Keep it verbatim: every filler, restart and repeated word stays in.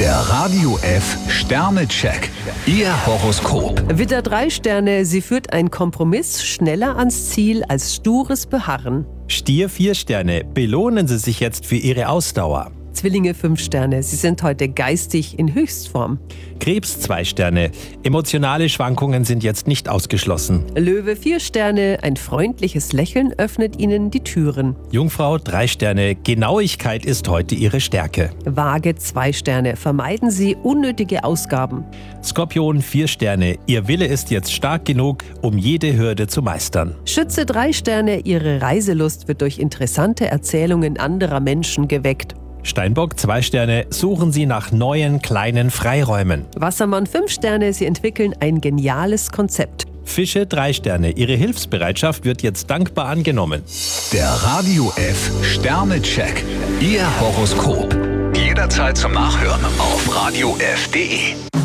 Der Radio F Sternecheck. Ihr Horoskop. Widder drei Sterne, Sie führt ein Kompromiss schneller ans Ziel als stures Beharren. Stier vier Sterne, belohnen Sie sich jetzt für Ihre Ausdauer. Zwillinge fünf Sterne, Sie sind heute geistig in Höchstform. Krebs zwei Sterne, emotionale Schwankungen sind jetzt nicht ausgeschlossen. Löwe vier Sterne, ein freundliches Lächeln öffnet Ihnen die Türen. Jungfrau drei Sterne, Genauigkeit ist heute Ihre Stärke. Waage zwei Sterne, vermeiden Sie unnötige Ausgaben. Skorpion vier Sterne, Ihr Wille ist jetzt stark genug, um jede Hürde zu meistern. Schütze drei Sterne, Ihre Reiselust wird durch interessante Erzählungen anderer Menschen geweckt. Steinbock zwei Sterne, suchen Sie nach neuen kleinen Freiräumen. Wassermann fünf Sterne, Sie entwickeln ein geniales Konzept. Fische drei Sterne, Ihre Hilfsbereitschaft wird jetzt dankbar angenommen. Der Radio F Sternecheck. Ihr Horoskop. Jederzeit zum Nachhören auf radio f punkt de.